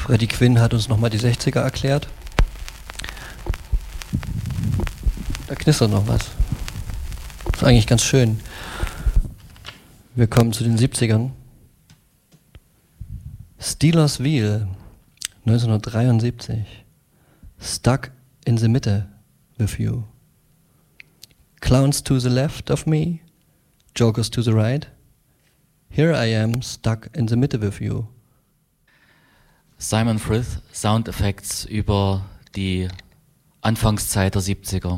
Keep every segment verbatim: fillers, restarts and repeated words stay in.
Freddie Quinn hat uns nochmal die sechziger erklärt. Da knistert noch was. Ist eigentlich ganz schön. Wir kommen zu den siebzigern. Steelers Wheel, neunzehnhundertdreiundsiebzig. Stuck in the Mitte with you. Clowns to the left of me, jokers to the right. Here I am, stuck in the Mitte with you. Simon Frith, Sound Effects über die Anfangszeit der siebziger.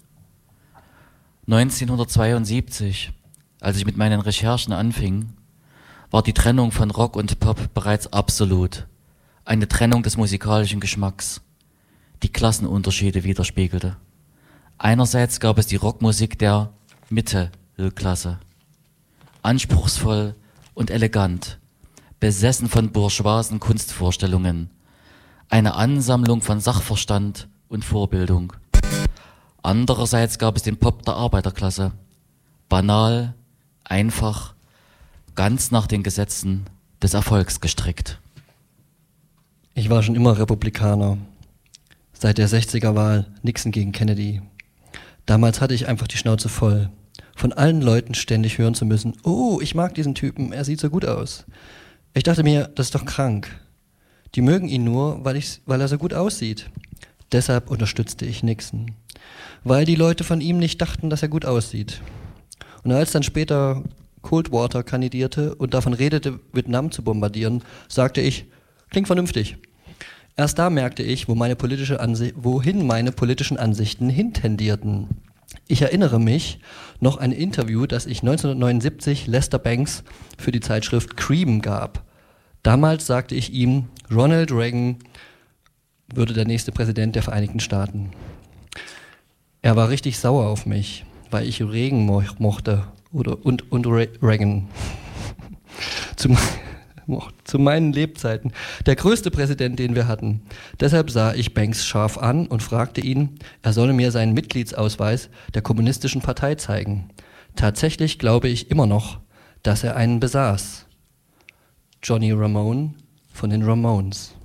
neunzehnhundertzweiundsiebzig, als ich mit meinen Recherchen anfing, war die Trennung von Rock und Pop bereits absolut. Eine Trennung des musikalischen Geschmacks, die Klassenunterschiede widerspiegelte. Einerseits gab es die Rockmusik der Mitte-Klasse. Anspruchsvoll und elegant, besessen von bourgeoisen Kunstvorstellungen. Eine Ansammlung von Sachverstand und Vorbildung. Andererseits gab es den Pop der Arbeiterklasse. Banal, einfach, ganz nach den Gesetzen des Erfolgs gestrickt. Ich war schon immer Republikaner. Seit der sechziger-Wahl Nixon gegen Kennedy. Damals hatte ich einfach die Schnauze voll. Von allen Leuten ständig hören zu müssen, oh, ich mag diesen Typen, er sieht so gut aus. Ich dachte mir, das ist doch krank. Die mögen ihn nur, weil, ich, weil er so gut aussieht. Deshalb unterstützte ich Nixon. Weil die Leute von ihm nicht dachten, dass er gut aussieht. Und als dann später Coldwater kandidierte und davon redete, Vietnam zu bombardieren, sagte ich, klingt vernünftig. Erst da merkte ich, wo meine politische Ansi- wohin meine politischen Ansichten hintendierten. Ich erinnere mich noch an ein Interview, das ich neunzehnhundertneunundsiebzig Lester Banks für die Zeitschrift Cream gab. Damals sagte ich ihm, Ronald Reagan würde der nächste Präsident der Vereinigten Staaten. Er war richtig sauer auf mich, weil ich Reagan mo- mochte oder, und, und Re- Reagan. Zum zu meinen Lebzeiten, der größte Präsident, den wir hatten. Deshalb sah ich Banks scharf an und fragte ihn, er solle mir seinen Mitgliedsausweis der kommunistischen Partei zeigen. Tatsächlich glaube ich immer noch, dass er einen besaß. Johnny Ramone von den Ramones.